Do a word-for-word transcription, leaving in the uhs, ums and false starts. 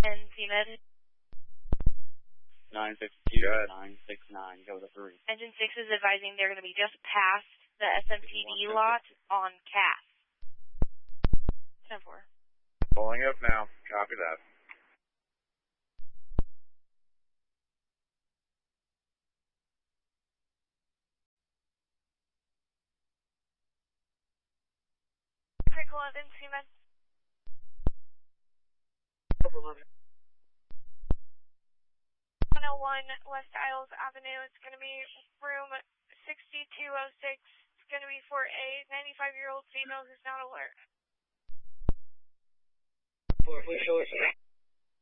And C-Med? nine six two, nine six nine, go to three. Engine six is advising they're going to be just past the S M P D lot on Cass. ten four. Pulling up now. Copy that. Crinkle eleven, C-Med. Over eleven. one oh one West Isles Avenue. It's going to be room sixty-two oh six. It's going to be for a ninety-five-year-old female who's not alert. Four, four short.